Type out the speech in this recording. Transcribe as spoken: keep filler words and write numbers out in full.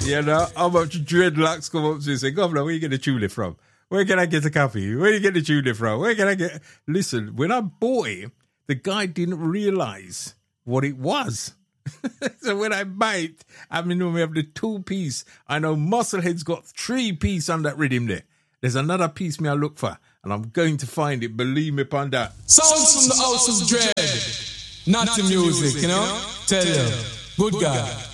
You know, how much dreadlocks come up to you and say, Governor, where you get the tulip from? Where can I get a coffee? Where you get the tulip from? Where can I get... Listen, when I bought it, the guy didn't realise what it was. So when I buy it, I mean, we have the two-piece. I know Musclehead's got three-piece on that rhythm there. There's another piece me I look for, and I'm going to find it. Believe me upon that. Sounds from the House of Dread. Not the music, you know? Tell you. Good God.